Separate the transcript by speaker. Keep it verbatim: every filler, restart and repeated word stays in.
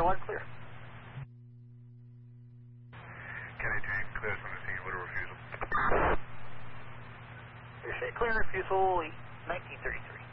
Speaker 1: Green one, clear.
Speaker 2: Kennedy two, clear from the scene with a refusal.
Speaker 1: Clear refusal, nineteen thirty-three.